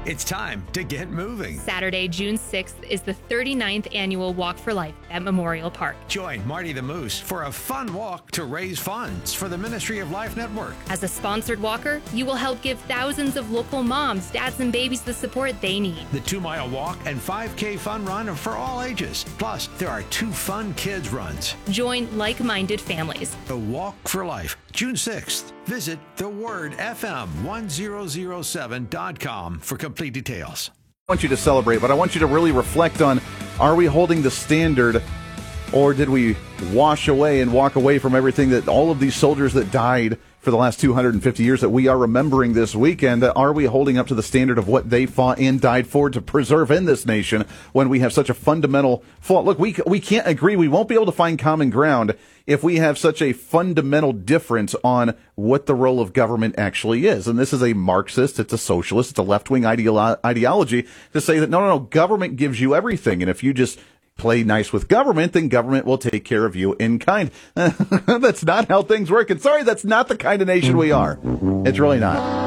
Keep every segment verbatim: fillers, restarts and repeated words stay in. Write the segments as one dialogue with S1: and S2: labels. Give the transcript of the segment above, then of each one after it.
S1: It's time to get moving.
S2: Saturday, June sixth is the thirty-ninth annual Walk for Life at Memorial Park.
S1: Join Marty the Moose for a fun walk to raise funds for the Ministry of Life Network.
S2: As a sponsored walker, you will help give thousands of local moms, dads, and babies the support they need.
S1: The two-mile walk and five K fun run are for all ages. Plus, there are two fun kids runs.
S2: Join like-minded families.
S1: The Walk for Life, June sixth. Visit the word F M one thousand seven dot com for complete details.
S3: I want you to celebrate, but I want you to really reflect on, are we holding the standard, or did we wash away and walk away from everything that all of these soldiers that died for the last two hundred fifty years that we are remembering this weekend? Are we holding up to the standard of what they fought and died for to preserve in this nation when we have such a fundamental flaw? Look, we we can't agree. We won't be able to find common ground if we have such a fundamental difference on what the role of government actually is. And this is a Marxist, it's a socialist, it's a left-wing ideolo- ideology to say that, no, no, no, government gives you everything. And if you just play nice with government, then government will take care of you in kind. That's not how things work. And sorry, that's not the kind of nation we are. It's really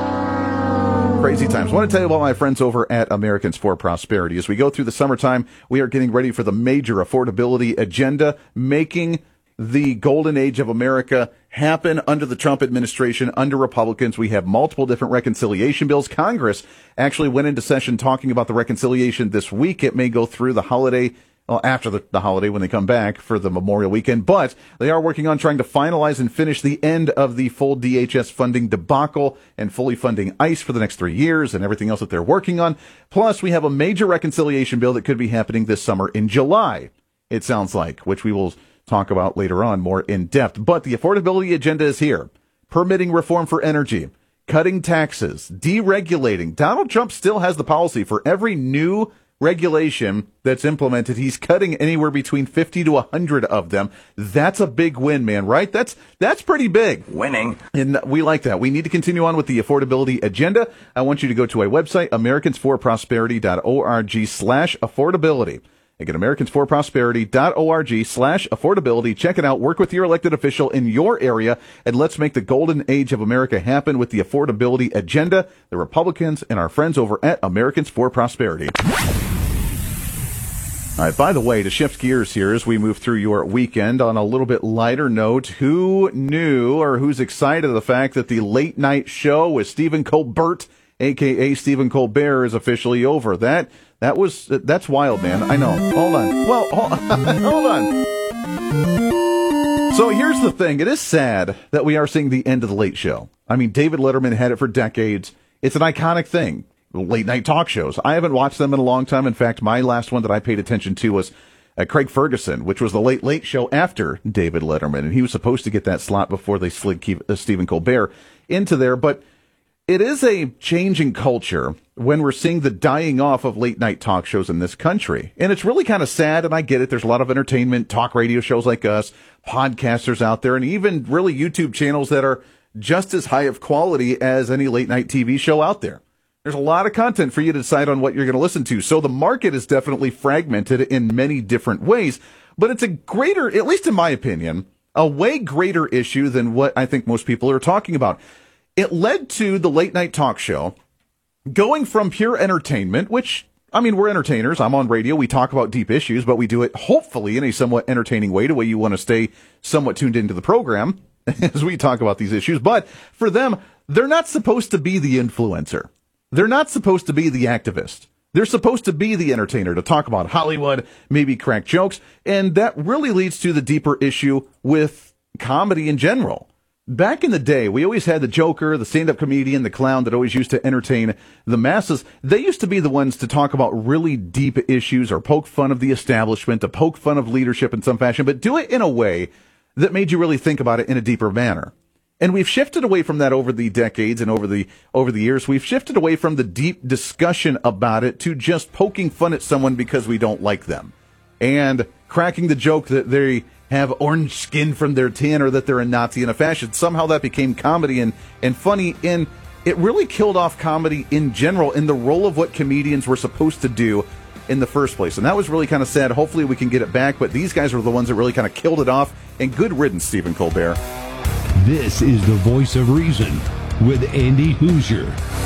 S3: not. Crazy times. I want to tell you about my friends over at Americans for Prosperity. As we go through the summertime, we are getting ready for the major affordability agenda, making the golden age of America happen under the Trump administration, under Republicans. We have multiple different reconciliation bills. Congress actually went into session talking about the reconciliation this week. It may go through the holiday, well, after the, the holiday when they come back for the Memorial weekend, but they are working on trying to finalize and finish the end of the full D H S funding debacle and fully funding ICE for the next three years and everything else that they're working on. Plus, we have a major reconciliation bill that could be happening this summer in July, it sounds like, which we will talk about later on more in depth. But the affordability agenda is here. Permitting reform for energy, cutting taxes, deregulating. Donald Trump still has the policy for every new regulation that's implemented, he's cutting anywhere between fifty to one hundred of them. That's a big win, man, right? That's that's pretty big.
S4: Winning.
S3: And we like that. We need to continue on with the affordability agenda. I want you to go to a website, americans for prosperity dot org slash affordability. Again, americans for prosperity dot org slash affordability. Check it out. Work with your elected official in your area, and let's make the golden age of America happen with the affordability agenda. The Republicans and our friends over at Americans for Prosperity. All right, by the way, to shift gears here as we move through your weekend on a little bit lighter note, who knew or who's excited of the fact that the late night show with Stephen Colbert, a k a. Stephen Colbert, is officially over? That That was, that's wild, man. I know. Hold on. Well, hold, hold on. So here's the thing. It is sad that we are seeing the end of the late show. I mean, David Letterman had it for decades. It's an iconic thing. Late night talk shows. I haven't watched them in a long time. In fact, my last one that I paid attention to was uh, Craig Ferguson, which was the late late show after David Letterman. And he was supposed to get that slot before they slid Ke- uh, Stephen Colbert into there. But it is a change in culture when we're seeing the dying off of late night talk shows in this country. And it's really kind of sad, and I get it. There's a lot of entertainment, talk radio shows like us, podcasters out there, and even really YouTube channels that are just as high of quality as any late night T V show out there. There's a lot of content for you to decide on what you're going to listen to. So the market is definitely fragmented in many different ways, but it's a greater, at least in my opinion, a way greater issue than what I think most people are talking about. It led to the late night talk show going from pure entertainment, which, I mean, we're entertainers. I'm on radio. We talk about deep issues, but we do it hopefully in a somewhat entertaining way, the way you want to stay somewhat tuned into the program as we talk about these issues. But for them, they're not supposed to be the influencer. They're not supposed to be the activist. They're supposed to be the entertainer, to talk about Hollywood, maybe crack jokes. And that really leads to the deeper issue with comedy in general. Back in the day, we always had the joker, the stand-up comedian, the clown that always used to entertain the masses. They used to be the ones to talk about really deep issues or poke fun of the establishment, to poke fun of leadership in some fashion, but do it in a way that made you really think about it in a deeper manner. And we've shifted away from that over the decades and over the over the years. We've shifted away from the deep discussion about it to just poking fun at someone because we don't like them. And cracking the joke that they have orange skin from their tan or that they're a Nazi in a fashion. Somehow that became comedy and, and funny. And it really killed off comedy in general in the role of what comedians were supposed to do in the first place. And that was really kind of sad. Hopefully we can get it back. But these guys were the ones that really kind of killed it off. And good riddance, Stephen Colbert.
S5: This is the Voice of Reason with Andy Hoosier.